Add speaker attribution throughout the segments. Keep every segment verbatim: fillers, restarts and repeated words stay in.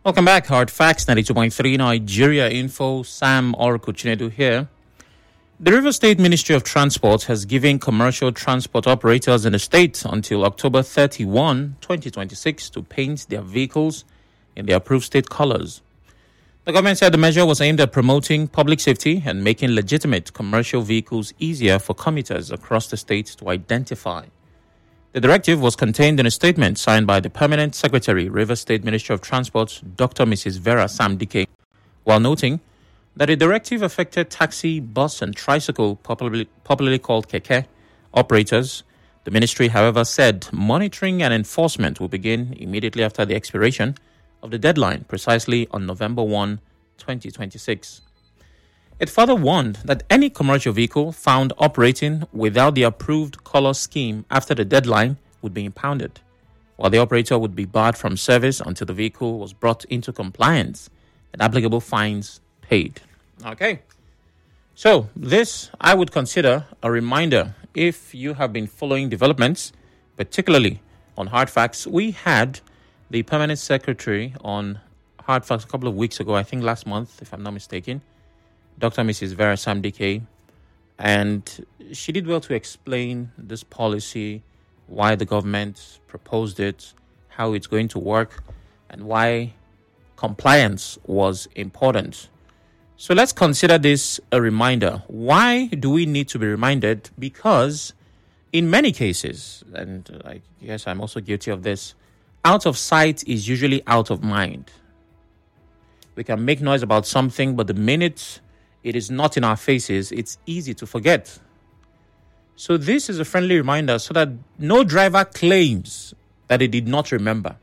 Speaker 1: Welcome back. Hard Facts ninety-two point three Nigeria Info. Sam Oracle Chinedu here. The Rivers State Ministry of Transport has given commercial transport operators in the state until October thirty-first, twenty twenty-six to paint their vehicles in the approved state colors. The government said the measure was aimed at promoting public safety and making legitimate commercial vehicles easier for commuters across the state to identify. The directive was contained in a statement signed by the Permanent Secretary, Rivers State Ministry of Transport, Doctor Missus Vera Samdike, while noting that the directive affected taxi, bus, and tricycle, popularly, popularly called keke, operators. The ministry, however, said monitoring and enforcement will begin immediately after the expiration of the deadline, precisely on November first, twenty twenty-six. It further warned that any commercial vehicle found operating without the approved color scheme after the deadline would be impounded, while the operator would be barred from service until the vehicle was brought into compliance and applicable fines paid. Okay. So this I would consider a reminder. If you have been following developments, particularly on Hard Facts, we had the Permanent Secretary on Hard Facts a couple of weeks ago, I think last month, if I'm not mistaken, Doctor Missus Vera Samdike, and she did well to explain this policy, why the government proposed it, how it's going to work, and why compliance was important. So let's consider this a reminder. Why do we need to be reminded? Because in many cases, and I guess I'm also guilty of this, out of sight is usually out of mind. We can make noise about something, but the minute it is not in our faces, it's easy to forget. So this is a friendly reminder so that no driver claims that he did not remember.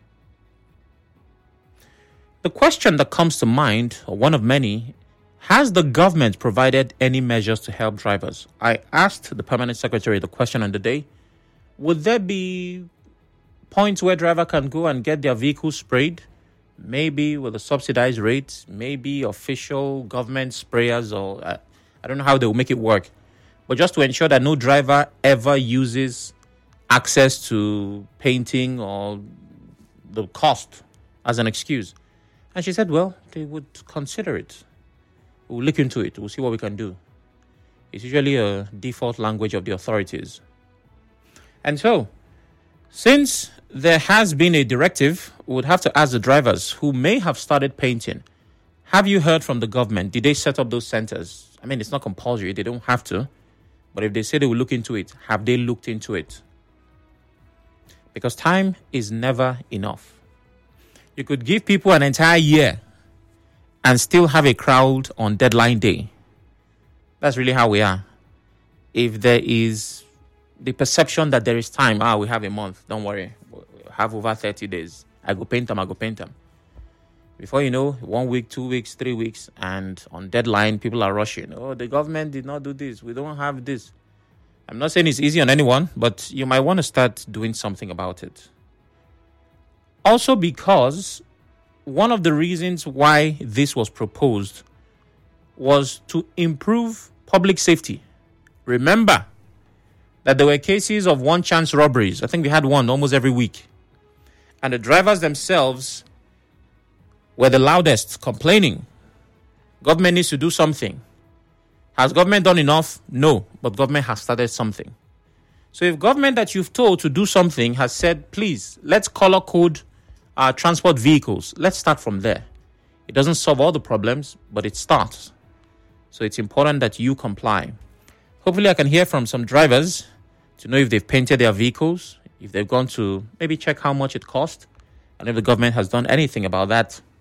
Speaker 1: The question that comes to mind, or one of many, has the government provided any measures to help drivers? I asked the Permanent Secretary the question on the day, would there be points where driver can go and get their vehicles sprayed? Maybe with a subsidized rate, maybe official government sprayers, or uh, I don't know how they will make it work. But just to ensure that no driver ever uses access to painting or the cost as an excuse. And she said, well, they would consider it. We'll look into it. We'll see what we can do. It's usually a default language of the authorities. And so, since there has been a directive, we would have to ask the drivers who may have started painting, have you heard from the government? Did they set up those centers? I mean, it's not compulsory. They don't have to. But if they say they will look into it, have they looked into it? Because time is never enough. You could give people an entire year and still have a crowd on deadline day. That's really how we are. If there is the perception that there is time, ah, we have a month, don't worry, we have over thirty days. I go paint them, I go paint them. Before you know, one week, two weeks, three weeks, and on deadline, people are rushing. Oh, the government did not do this. We don't have this. I'm not saying it's easy on anyone, but you might want to start doing something about it. Also because one of the reasons why this was proposed was to improve public safety. Remember that there were cases of one-chance robberies. I think we had one almost every week. And the drivers themselves were the loudest, complaining. Government needs to do something. Has government done enough? No, but government has started something. So if government that you've told to do something has said, please, let's color code our transport vehicles, let's start from there. It doesn't solve all the problems, but it starts. So it's important that you comply. Hopefully I can hear from some drivers to know if they've painted their vehicles, if they've gone to maybe check how much it cost, and if the government has done anything about that.